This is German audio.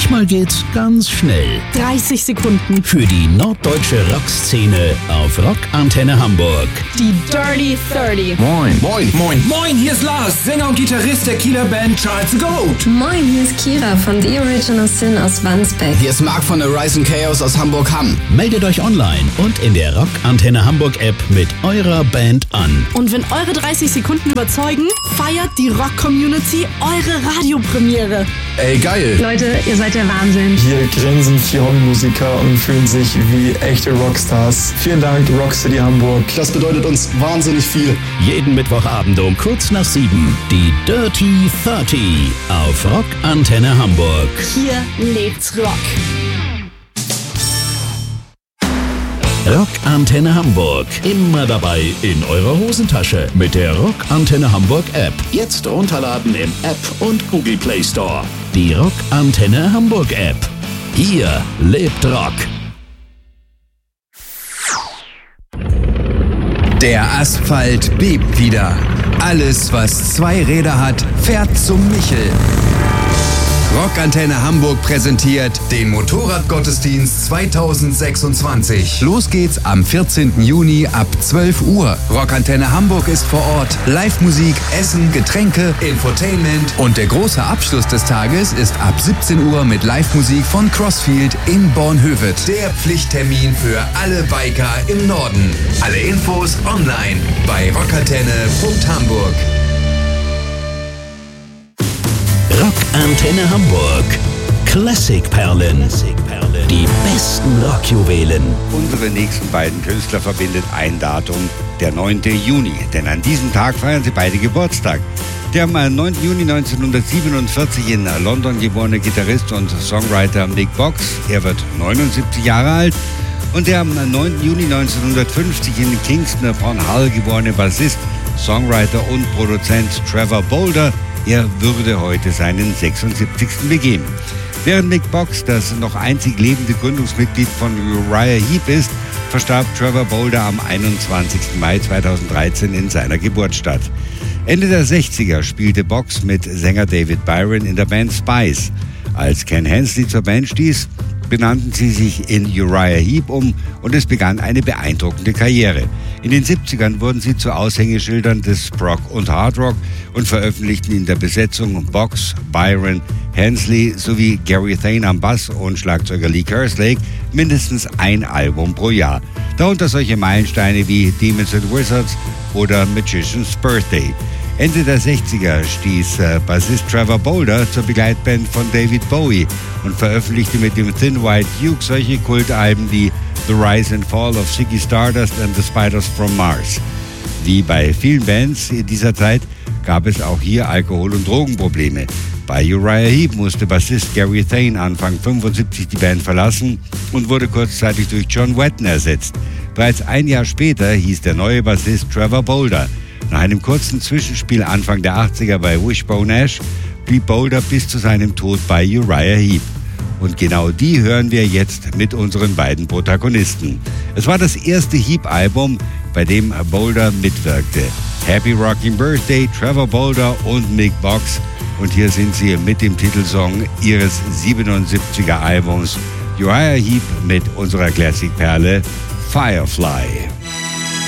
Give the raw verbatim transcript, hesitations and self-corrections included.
Manchmal geht's ganz schnell. dreißig Sekunden Für die norddeutsche Rockszene auf Rockantenne Hamburg. Die Dirty dreißig. Moin. Moin. Moin. Moin, hier ist Lars, Sänger und Gitarrist der Kieler Band Charles the Goat. Moin, hier ist Kira von The Original Sin aus Wandsbek. Hier ist Marc von Horizon Chaos aus Hamburg-Hamm. Meldet euch online und in der Rockantenne Hamburg App mit eurer Band an. Und wenn eure dreißig Sekunden überzeugen, feiert die Rock-Community eure Radiopremiere. Ey, geil. Leute, ihr seid der Wahnsinn. Hier grinsen vier Hobbymusiker und fühlen sich wie echte Rockstars. Vielen Dank, Rockcity Hamburg. Das bedeutet uns wahnsinnig viel. Jeden Mittwochabend um kurz nach sieben. Die Dirty dreißig auf Rockantenne Hamburg. Hier lebt's Rock. Rockantenne Hamburg. Immer dabei in eurer Hosentasche mit der Rockantenne Hamburg App. Jetzt runterladen im App und Google Play Store. Die Rockantenne Hamburg App. Hier lebt Rock. Der Asphalt bebt wieder. Alles, was zwei Räder hat, fährt zum Michel. Rockantenne Hamburg präsentiert den Motorradgottesdienst zweitausendsechsundzwanzig. Los geht's am vierzehnten Juni ab zwölf Uhr. Rockantenne Hamburg ist vor Ort. Live-Musik, Essen, Getränke, Infotainment. Und der große Abschluss des Tages ist ab siebzehn Uhr mit Live-Musik von Crossfield in Bornhöved. Der Pflichttermin für alle Biker im Norden. Alle Infos online bei rockantenne punkt hamburg. Rockantenne Hamburg. Klassikperlen. Die besten Rockjuwelen. Unsere nächsten beiden Künstler verbindet ein Datum, der neunten Juni. Denn an diesem Tag feiern sie beide Geburtstag. Der am neunten Juni neunzehnhundertsiebenundvierzig in London geborene Gitarrist und Songwriter Mick Box, er wird neunundsiebzig Jahre alt. Und der am neunten Juni neunzehnhundertfünfzig in Kingston upon Hull geborene Bassist, Songwriter und Produzent Trevor Bolder, er würde heute seinen sechsundsiebzigsten begehen. Während Mick Box das noch einzig lebende Gründungsmitglied von Uriah Heep ist, verstarb Trevor Bolder am einundzwanzigsten Mai zweitausenddreizehn in seiner Geburtsstadt. Ende der sechziger spielte Box mit Sänger David Byron in der Band Spice. Als Ken Hensley zur Band stieß, benannten sie sich in Uriah Heep um und es begann eine beeindruckende Karriere. In den siebzigern wurden sie zu Aushängeschildern des Prog und Hardrock und veröffentlichten in der Besetzung Box, Byron, Hensley sowie Gary Thane am Bass und Schlagzeuger Lee Kerslake mindestens ein Album pro Jahr. Darunter solche Meilensteine wie Demons and Wizards oder Magician's Birthday. Ende der sechziger stieß äh, Bassist Trevor Bolder zur Begleitband von David Bowie und veröffentlichte mit dem Thin White Duke solche Kultalben wie The Rise and Fall of Ziggy Stardust and the Spiders from Mars. Wie bei vielen Bands in dieser Zeit gab es auch hier Alkohol- und Drogenprobleme. Bei Uriah Heep musste Bassist Gary Thane Anfang fünfundsiebzig die Band verlassen und wurde kurzzeitig durch John Wetton ersetzt. Bereits ein Jahr später hieß der neue Bassist Trevor Bolder. Nach einem kurzen Zwischenspiel Anfang der achtziger bei Wishbone Ash blieb Bolder bis zu seinem Tod bei Uriah Heep. Und genau die hören wir jetzt mit unseren beiden Protagonisten. Es war das erste Heep-Album, bei dem Bolder mitwirkte. Happy Rocking Birthday, Trevor Bolder und Mick Box. Und hier sind sie mit dem Titelsong ihres siebenundsiebziger Albums Uriah Heep mit unserer Classic-Perle Firefly.